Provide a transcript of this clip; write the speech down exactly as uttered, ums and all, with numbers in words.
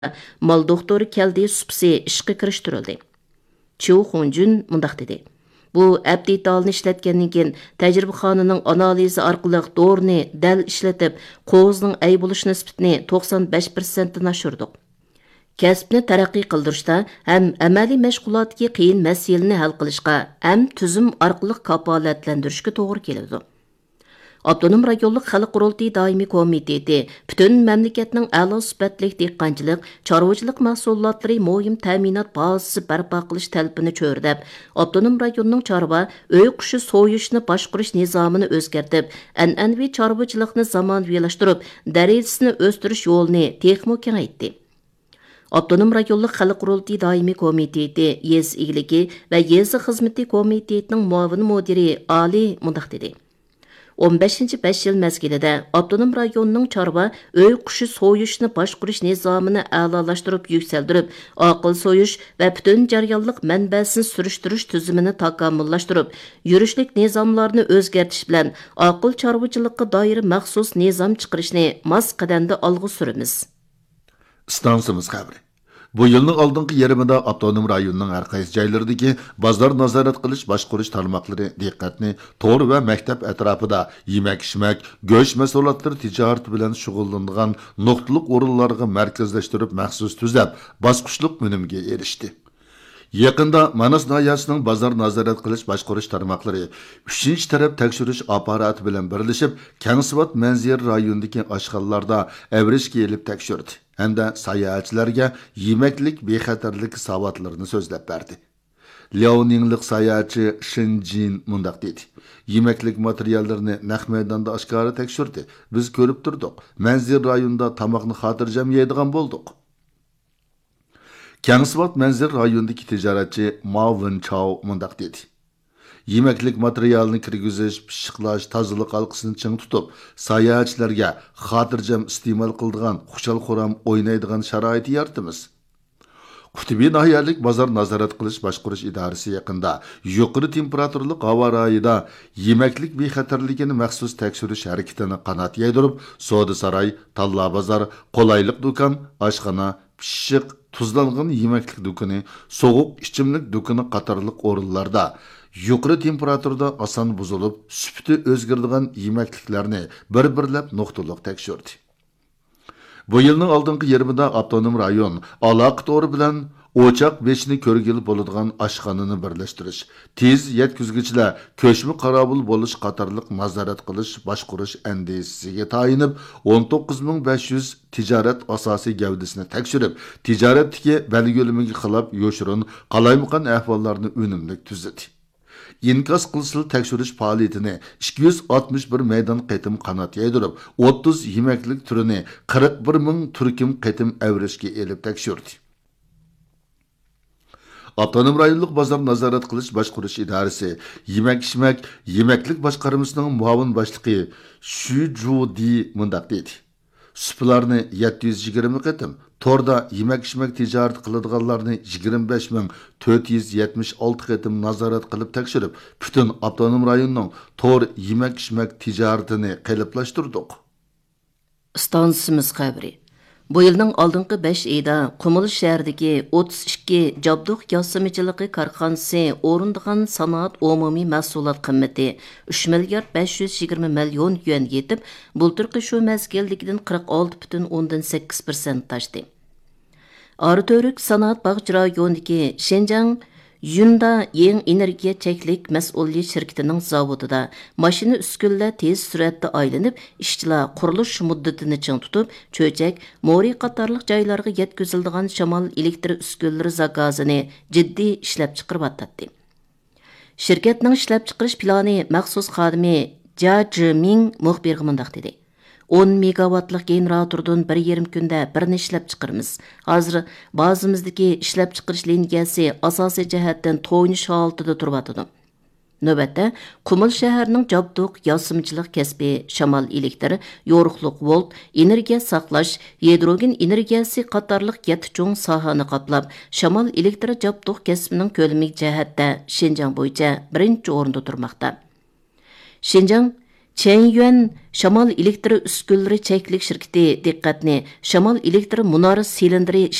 mal doktori keldi supsi ishqa kirishtirildi. Chiu Xunjun mundaq dedi. Bu abditalni ishlatgandan keyin tajribaxonaning analizi orqali dorini dal ishlatib, qo'zning ay bo'lish nisbatini to'qson besh foiz dan oshirdik. Kasbni taraqqiy qildirishda ham amaliy mashg'ulotga qiyin masalani hal qilishga, ham tuzum orqali kapolatlantirishga to'g'ri keladi. Abdunum rayonluq xalq qurultiyi doimiy komiteti butun mamlakatning a'lo sifatli dehqonchilik, chorvachilik mahsulotlari muhim ta'minot bazasi barpo qilish talabini cho'rdab, Abdunum rayonining chorva uy qushi so'yishni boshqarish nizomini o'zgartib, an'anaviy chorvachilikni zamonaviylashtirib, darajasini o'stirish yo'lini texmo kengaytdi. Abdunum rayonluq xalq qurultiyi doimiy komiteti yez igligi va yezi xizmati komitetining muavin mudiri Ali mundaq dedi. o'n beshinchi besh yil mezgilida Abdunum rayonining chorva uy qushi so'yishni boshqarish nizomini a'lolashtirib, yuksaltirib, aql so'yish va butun jarayonlik manbasini surishtirish tuzumini takomillashtirib, yurishlik nizomlarini o'zgartish bilan aql chorvachilikqa doir maxsus nizom chiqarishni mos qadamda olg'a suramiz. Stansimiz xabari. Bu yılning oldingi yarımida Abdunum rayonining har qaysi joylaridagi bozor nazorat qilish boshqarish tarmoqlari diqqatni to'g'ri va maktab atrofida yemak-ichmak, go'sht mahsulotlari tijorati bilan shug'ullanadigan nuqtaliq o'rinlarga markazlashtirib maxsus tuzab, bosqichliq unumga erishdi. Yaqinda Manas nahiyasining bozor nazorat qilish boshqarish tarmoqlari uchinchi taraf tekshirish apparati bilan birlashib, Kangsivot Manzir rayonidagi oshxonalarda avrishga elib tekshirdi. Hamda sayohatchilarga yemaklik bexatarlik savodlarini so'zlab berdi. Liaoninglik sayohatchi Shinjin mundaq dedi. Yemaklik materiallarini naq maydonda oshkora tekshirdi. Biz ko'rib turdik. Manzir rayonida tamoqni xotirjam yeydigan bo'ldik. Kangsivot Manzir rayonidagi tijoratchi Ma Wen Chao mundaq dedi. Yemeklik materialini kirgizish, pishiqlash, tozalik halqasini ching tutib, sayohatchilarga xotirjam iste'mol qiladigan, xushal-xuram o'ynaydigan sharoit yaratamiz. Qutubi nahiyalik bozor nazorat qilish boshqarish idorasi yaqinda yuqori temperaturli havo rayida yemeklik bexatarligini maxsus tekshirish harakatini qanot yaydirib, savdo saroy, talla bozor, qolaylik do'kon, oshxona, pishiq, tuzlangan yemeklik do'koni, sovuq ichimlik do'koni qatorliq o'rinlarda yuqori temperaturada oson buzilib, sifati o'zgaradigan yemekliklarni bir-birlab nuqtaliq tekshirdi. Bu yilning oldingi yarmida Abdunum rayon aloqa to'ri bilan o'choq beshini ko'rgili bo'ladigan oshxonani birlashtirish, tez yetkazgichlar ko'chma qarabul bo'lish qatorliq nazorat qilish, boshqarish andisiga tayinib, o'n to'qqiz ming besh yuz tijorat asosiy gavdasini tekshirib, tijoratdagi belgilamaga xilop yoshirin qalaymaqan ahvollarni unumli tuzadi. İnkaz qilsil tekshirish faoliyatini ikki yuz oltmish bir maydon qaytim qanot yaydirib, o'ttiz yemeklik turini qirq bir ming turkim qaytim avrishga elib tekshirdi. Abdunum rayonluq bozor nazorat qilish boshqarish idorasi yemak-ichmak, yemeklik boshqarmasining muavin boshlig'i Shu Judi mundaq dedi. Suplarni yetti yuz yigirma qatim, torda yemak-ichmak tijorat qiladiganlarni yigirma besh ming to'rt yuz yetmish olti qatim nazorat qilib tekshirib, butun Abdunum rayonining tor yemak-ichmak tijoratini qiliplashtirdik. Stansimiz xabari. Bu yilning oldingi besh oyda Qumul shahridagi o'ttiz ikki jabduq yosimchiligi korxonasi o'rindigan sanoat umumiy mahsulot qiymati uch milliard besh yuz yigirma million yuan yetib, bulturqi shu mezgildagidan qirq olti butun o'ndan sakkiz foiz tashdi. Arıtörük sanoat bog'ch rayonidagi Shenjang Yunda Yeng energiya cheklik mas'uliyat shirkatining zavodida mashina uskunlar tez suratda aylanib, ishchilar qurilish muddatini ching tutib, cho'chak, mo'ri qatorliq joylarga yetkaziladigan shamol elektr uskunlari zakazini jiddiy ishlab chiqarib atdi. Shirkatning ishlab chiqarish plani maxsus xodimi Jia Zhiming muxbirga mundaq dedi. o'n megawattlik generatordan bir yarim kunda birini ishlab chiqaramiz. Hozir bazamizdagi ishlab chiqarish liniyasi asosiy jihatdan to'ynish holatida turibdi. Navbatda Qumul shahrining jabduq yosimchilik kasbi shamol elektr, yo'riqliq volt, energiya saqlash, yadrogen energiyasi qatorliq yetti cho'ng sohani qoplab, shamol elektr jabduq kasbining ko'lami jihatda Shenjang bo'yicha birinchi o'rinda turmoqda. Shenjang Chenyuan shamol elektr uskunalari cheklik shirkati diqqatni shamol elektr munora silindri